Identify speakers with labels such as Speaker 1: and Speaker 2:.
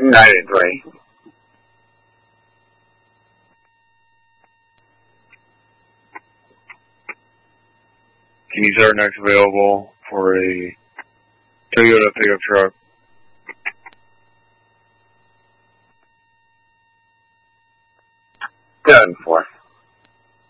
Speaker 1: 93.
Speaker 2: Can you start next available for a Toyota pickup truck?
Speaker 1: Done for.